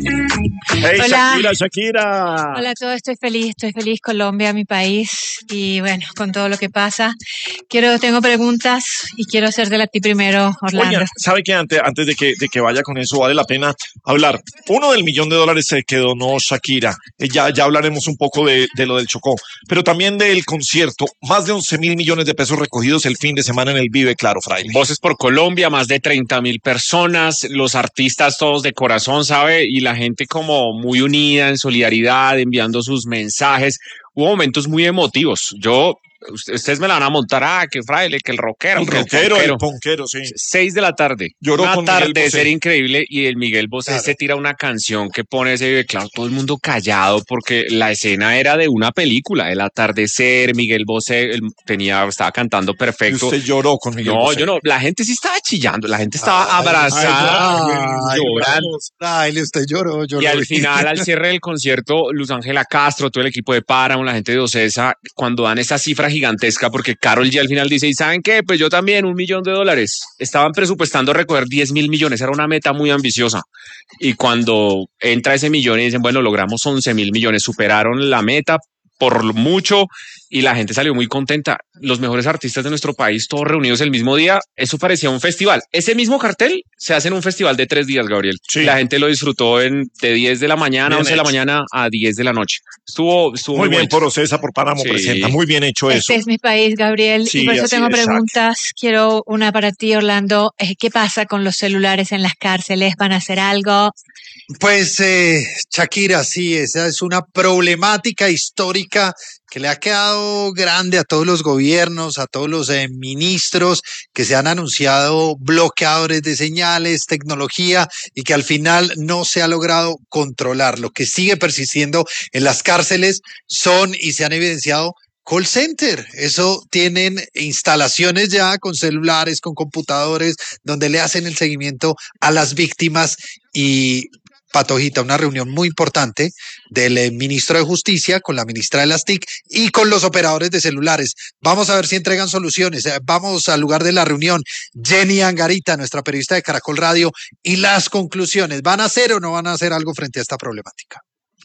Hey, Hola. Shakira. Hola a todos, estoy feliz, Colombia, mi país, y bueno, con todo lo que pasa. Tengo preguntas y quiero hacértela a ti primero, Oye, Orlando. ¿sabe qué? Antes de que vaya con eso, vale la pena hablar. Uno del $1.000.000 que donó Shakira. Ya hablaremos un poco de lo del Chocó, pero también del concierto. Más de 11.000 millones de pesos recogidos el fin de semana en el Vive Claro, Fraile. Voces por Colombia, más de 30.000 personas, los artistas todos de corazón, ¿sabe? Y la gente como muy unida, en solidaridad, enviando sus mensajes. Hubo momentos muy emotivos. Ustedes me la van a montar, que Fraile, que el rockero, El ponquero, sí. 6 de la tarde. Lloró Una con Miguel tarde de Bosé. ser increíble y el Miguel Bosé Claro. se tira una canción que pone ese Vive Claro, todo el mundo callado porque la escena era de una película, el atardecer, Miguel Bosé estaba cantando Y perfecto. usted lloró con Miguel No, Bosé. yo no, la gente sí estaba chillando, la gente estaba abrazada, llorando. Ay, usted lloró, yo Y lo al vi. final, al cierre del concierto, Luz Ángela Castro, todo el equipo de Páramo, la gente de Ocesa, cuando dan esa cifra gigantesca, porque Karol G al final dice, ¿y saben qué? Pues yo también, $1.000.000. Estaban presupuestando recoger 10.000 millones, era una meta muy ambiciosa. Y cuando entra ese millón y dicen, bueno, logramos 11.000 millones, superaron la meta por mucho y la gente salió muy contenta. Los mejores artistas de nuestro país, todos reunidos el mismo día, eso parecía un festival. Ese mismo cartel se hace en un festival de 3 días, Gabriel. Sí. La gente lo disfrutó de 10 de la mañana, Bien 11 de la hecho. mañana a 10 de la noche. Estuvo Muy bien bonito. por Ocesa, por Páramo Sí. presenta. Muy bien hecho eso. Este es mi país, Gabriel, Sí, y por eso así tengo es, Shak. preguntas. Quiero una para ti, Orlando. ¿Qué pasa con los celulares en las cárceles? ¿Van a hacer algo? Pues Shakira, sí, esa es una problemática histórica que le ha quedado grande a todos los gobiernos, a todos los ministros que se han anunciado bloqueadores de señales, tecnología y que al final no se ha logrado controlar. Lo que sigue persistiendo en las cárceles son y se han evidenciado call center. Eso tienen instalaciones ya con celulares, con computadores, donde le hacen el seguimiento a las víctimas y Patojita, una reunión muy importante del ministro de Justicia con la ministra de las TIC y con los operadores de celulares. Vamos a ver si entregan soluciones. Vamos al lugar de la reunión. Jenny Angarita, nuestra periodista de Caracol Radio, y las conclusiones. ¿Van a hacer o no van a hacer algo frente a esta problemática?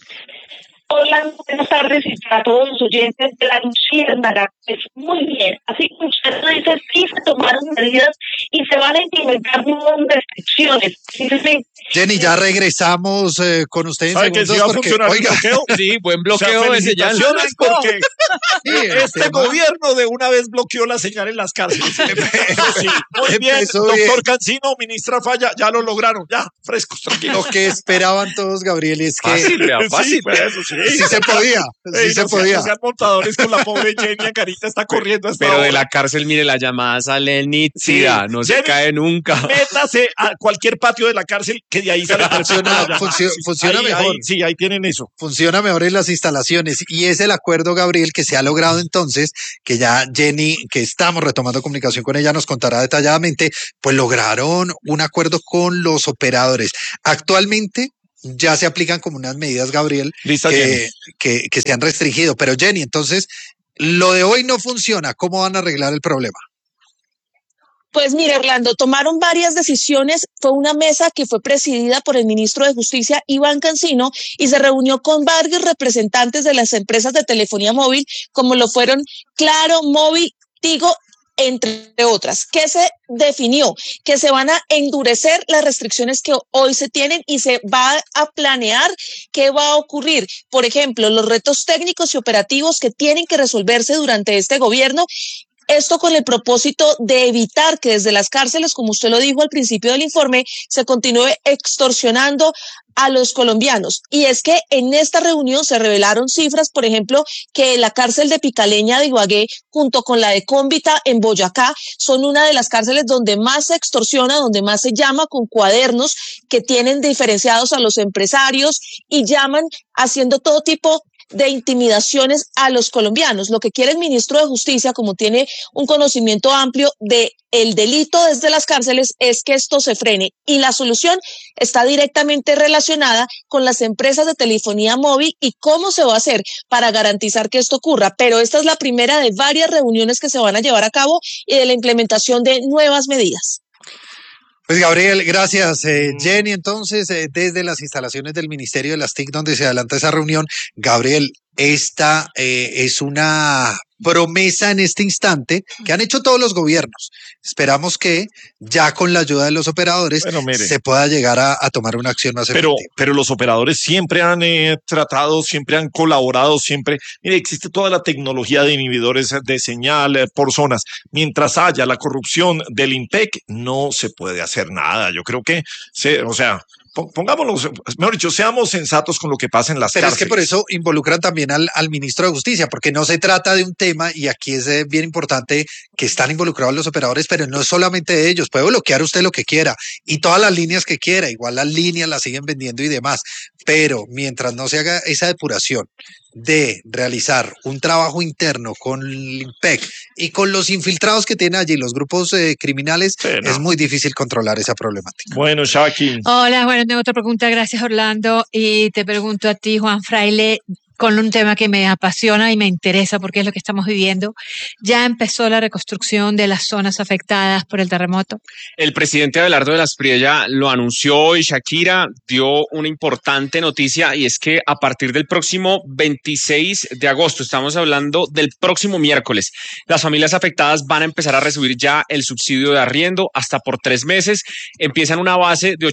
Hola, buenas tardes y para todos los oyentes de La Luciérnaga. Pues muy bien, así como usted lo dice, sí se tomaron medidas y se van a implementar nuevas restricciones. Jenny, ya regresamos con usted en ¿Sabe que segundos sí va a porque, funcionar oiga, el bloqueo? Sí, buen O sea, bloqueo ese ya. felicitaciones porque sí, el este tema gobierno de una vez bloqueó la señal en las cárceles. Sí, muy bien, empezó doctor bien. Cancino, ministra Falla, ya lo lograron, ya, frescos, Lo tranquilos. que esperaban todos, Gabriel, es que Fácil, vea, fácil. Sí, pues eso sí. sí se podía, Ey, sí se no sean- podía. no sean montadores con la pobre Jenny Angarita, está corriendo hasta Pero de ahora. la cárcel, mire, la llamada sale nítida, Sí. no se Jenny, cae nunca. Métase a cualquier patio de la cárcel que de ahí sale perfecto la llamada. Funciona Ahí, mejor. sí, ahí tienen eso. Funciona mejor en las instalaciones y es el acuerdo, Gabriel, que se ha logrado entonces, que ya Jenny, que estamos retomando comunicación con ella, nos contará detalladamente, pues lograron un acuerdo con los operadores. Actualmente ya se aplican como unas medidas, Gabriel, Lista, Jenny. que se han restringido, pero Jenny, entonces, lo de hoy no funciona, ¿cómo van a arreglar el problema? Pues mire, Orlando, tomaron varias decisiones. Fue una mesa que fue presidida por el ministro de Justicia, Iván Cancino, y se reunió con varios representantes de las empresas de telefonía móvil, como lo fueron Claro, Móvil, Tigo, entre otras. ¿Qué se definió? Que se van a endurecer las restricciones que hoy se tienen y se va a planear qué va a ocurrir. Por ejemplo, los retos técnicos y operativos que tienen que resolverse durante este gobierno. Esto con el propósito de evitar que desde las cárceles, como usted lo dijo al principio del informe, se continúe extorsionando a los colombianos. Y es que en esta reunión se revelaron cifras, por ejemplo, que la cárcel de Picaleña de Ibagué, junto con la de Cómbita en Boyacá, son una de las cárceles donde más se extorsiona, donde más se llama con cuadernos que tienen diferenciados a los empresarios y llaman haciendo todo tipo de intimidaciones a los colombianos. Lo que quiere el ministro de Justicia, como tiene un conocimiento amplio de el delito desde las cárceles, es que esto se frene. Y la solución está directamente relacionada con las empresas de telefonía móvil y cómo se va a hacer para garantizar que esto ocurra. Pero esta es la primera de varias reuniones que se van a llevar a cabo y de la implementación de nuevas medidas. Pues Gabriel, gracias. Jenny, entonces, desde las instalaciones del Ministerio de las TIC, donde se adelanta esa reunión, Gabriel, esta es una promesa en este instante que han hecho todos los gobiernos. Esperamos que ya con la ayuda de los operadores se pueda llegar a tomar una acción más efectiva. Pero los operadores siempre han tratado, siempre han colaborado, siempre. Mire, existe toda la tecnología de inhibidores de señal por zonas. Mientras haya la corrupción del INPEC, no se puede hacer nada. Yo creo que, pongámoslo, mejor dicho, seamos sensatos con lo que pasa en las cárceles. Pero es que por eso involucran también al ministro de Justicia, porque no se trata de un tema, y aquí es bien importante que están involucrados los operadores, pero no es solamente de ellos, puede bloquear usted lo que quiera y todas las líneas que quiera, igual las líneas las siguen vendiendo y demás, pero mientras no se haga esa depuración de realizar un trabajo interno con el INPEC y con los infiltrados que tienen allí los grupos criminales, es muy difícil controlar esa problemática. Bueno, Shaki. Hola, bueno, tengo otra pregunta. Gracias, Orlando. Y te pregunto a ti, Juan Fraile, con un tema que me apasiona y me interesa porque es lo que estamos viviendo. ¿Ya empezó la reconstrucción de las zonas afectadas por el terremoto? El presidente Abelardo de la Espriella lo anunció y Shakira dio una importante noticia, y es que a partir del próximo 26 de agosto, estamos hablando del próximo miércoles, las familias afectadas van a empezar a recibir ya el subsidio de arriendo hasta por 3 meses. Empiezan una base de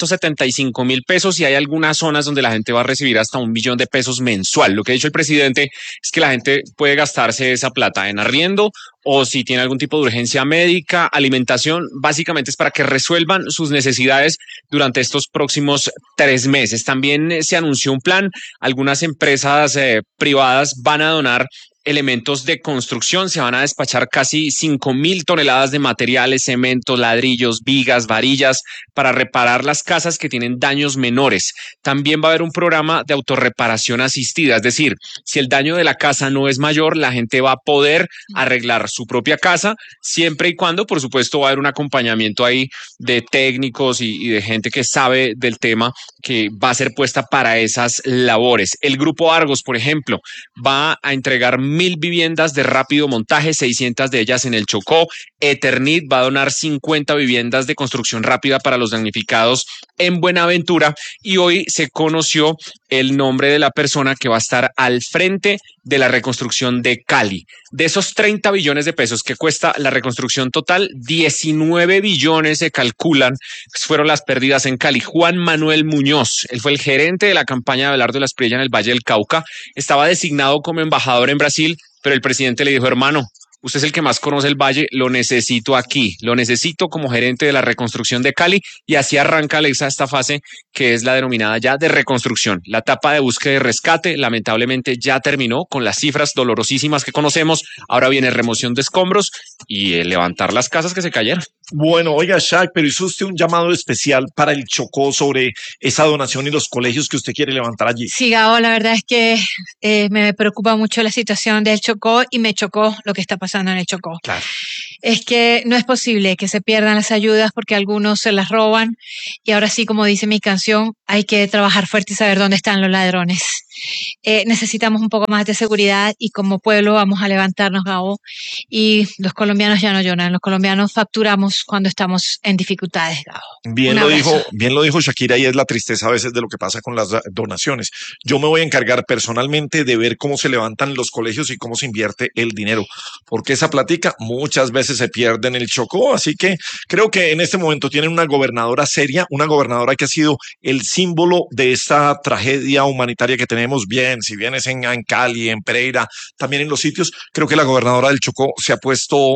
875,000 pesos y hay algunas zonas donde la gente va a recibir hasta 1 millón de pesos mensual. Lo que ha dicho el presidente es que la gente puede gastarse esa plata en arriendo o si tiene algún tipo de urgencia médica, alimentación. Básicamente es para que resuelvan sus necesidades durante estos próximos 3 meses. También se anunció un plan. Algunas empresas privadas van a donar elementos de construcción. Se van a despachar casi 5,000 toneladas de materiales, cemento, ladrillos, vigas, varillas para reparar las casas que tienen daños menores. También va a haber un programa de autorreparación asistida, es decir, si el daño de la casa no es mayor, la gente va a poder arreglar su propia casa, siempre y cuando, por supuesto, va a haber un acompañamiento ahí de técnicos y de gente que sabe del tema, que va a ser puesta para esas labores. El Grupo Argos, por ejemplo, va a entregar 1,000 viviendas de rápido montaje, 600 de ellas en el Chocó. Eternit va a donar 50 viviendas de construcción rápida para los damnificados en Buenaventura, y hoy se conoció el nombre de la persona que va a estar al frente de la reconstrucción de Cali. De esos 30 billones de pesos que cuesta la reconstrucción total, 19 billones se calculan fueron las pérdidas en Cali. Juan Manuel Muñoz, él fue el gerente de la campaña de Abelardo de la Espriella en el Valle del Cauca, estaba designado como embajador en Brasil, pero el presidente le dijo: hermano, usted es el que más conoce el valle, lo necesito aquí, lo necesito como gerente de la reconstrucción de Cali, y así arranca, Alexa, esta fase que es la denominada ya de reconstrucción. La etapa de búsqueda y rescate lamentablemente ya terminó con las cifras dolorosísimas que conocemos. Ahora viene remoción de escombros y levantar las casas que se cayeron. Bueno, oiga, Shaq, pero hizo usted un llamado especial para el Chocó sobre esa donación y los colegios que usted quiere levantar allí. Sí, Gabo, la verdad es que me preocupa mucho la situación del Chocó y me chocó lo que está pasando en el Chocó. Claro. Es que no es posible que se pierdan las ayudas porque algunos se las roban, y ahora sí, como dice mi canción, hay que trabajar fuerte y saber dónde están los ladrones. Necesitamos un poco más de seguridad y como pueblo vamos a levantarnos, Gabo, y los colombianos ya no lloran, los colombianos facturamos cuando estamos en dificultades, Gabo. Bien lo dijo Shakira, y es la tristeza a veces de lo que pasa con las donaciones. Yo me voy a encargar personalmente de ver cómo se levantan los colegios y cómo se invierte el dinero, porque esa plática muchas veces se pierde en el Chocó, así que creo que en este momento tienen una gobernadora seria, una gobernadora que ha sido el símbolo de esta tragedia humanitaria que tenemos. Bien, si bien es en Cali, en Pereira, también en los sitios, creo que la gobernadora del Chocó se ha puesto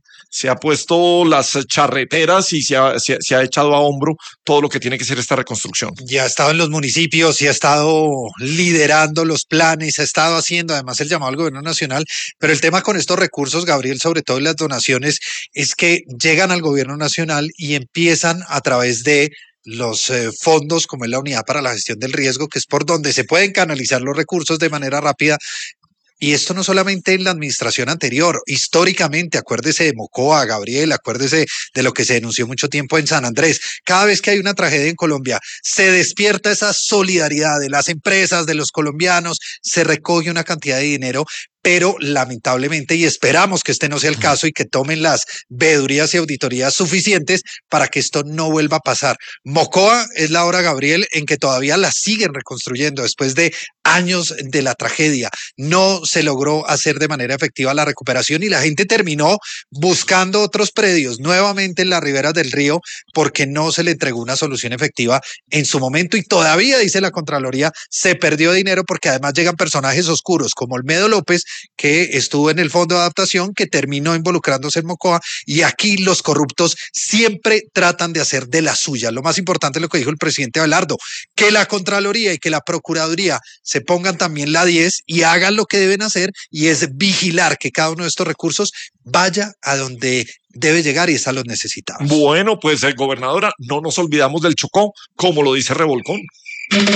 las charreteras y se ha echado a hombro todo lo que tiene que ser esta reconstrucción. Ya ha estado en los municipios y ha estado liderando los planes, ha estado haciendo además el llamado al gobierno nacional, pero el tema con estos recursos, Gabriel, sobre todo en las donaciones, es que llegan al gobierno nacional y empiezan a través de los fondos, como es la Unidad para la Gestión del Riesgo, que es por donde se pueden canalizar los recursos de manera rápida. Y esto no solamente en la administración anterior, históricamente, acuérdese de Mocoa, Gabriel, acuérdese de lo que se denunció mucho tiempo en San Andrés. Cada vez que hay una tragedia en Colombia, se despierta esa solidaridad de las empresas, de los colombianos, se recoge una cantidad de dinero, pero lamentablemente, y esperamos que este no sea el caso y que tomen las veedurías y auditorías suficientes para que esto no vuelva a pasar. Mocoa es la hora, Gabriel, en que todavía la siguen reconstruyendo después de años de la tragedia. No se logró hacer de manera efectiva la recuperación y la gente terminó buscando otros predios nuevamente en las riberas del río porque no se le entregó una solución efectiva en su momento y todavía, dice la Contraloría, se perdió dinero porque además llegan personajes oscuros como Olmedo López, que estuvo en el Fondo de Adaptación, que terminó involucrándose en Mocoa, y aquí los corruptos siempre tratan de hacer de la suya. Lo más importante es lo que dijo el presidente Abelardo, que la Contraloría y que la Procuraduría se pongan también la 10 y hagan lo que deben hacer, y es vigilar que cada uno de estos recursos vaya a donde debe llegar y es a los necesitados. Bueno, pues, gobernadora, no nos olvidamos del Chocó, como lo dice Revolcón.